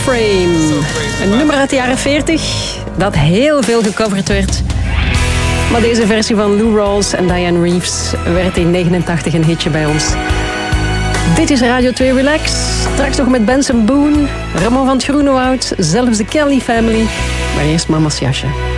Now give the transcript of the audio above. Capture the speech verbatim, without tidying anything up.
Frame. Een nummer uit de jaren veertig dat heel veel gecoverd werd. Maar deze versie van Lou Rawls en Diane Reeves werd in negenentachtig een hitje bij ons. Dit is Radio twee Relax. Straks nog met Benson Boone, Ramon van het Groenewoud, zelfs de Kelly Family. Maar eerst Mama's jasje.